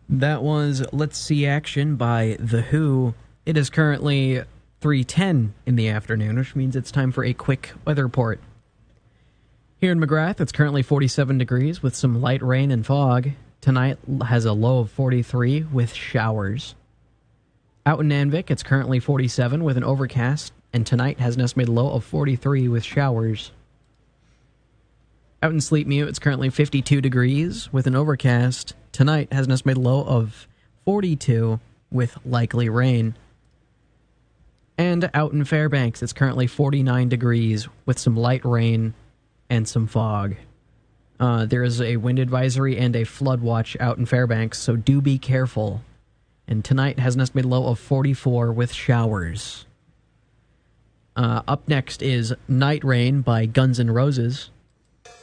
That was Let's See Action by The Who. It is currently 3:10 in the afternoon, which means it's time for a quick weather report. Here in McGrath, it's currently 47 degrees with some light rain and fog. Tonight has a low of 43 with showers. Out in Nanvik, it's currently 47 with an overcast, and tonight has an estimated low of 43 with showers. Out in Sleepmute, it's currently 52 degrees with an overcast. Tonight has an estimated low of 42 with likely rain. And out in Fairbanks, it's currently 49 degrees with some light rain and some fog. There is a wind advisory and a flood watch out in Fairbanks, so do be careful. And tonight has an estimated low of 44 with showers. Up next is Night Rain by Guns N' Roses.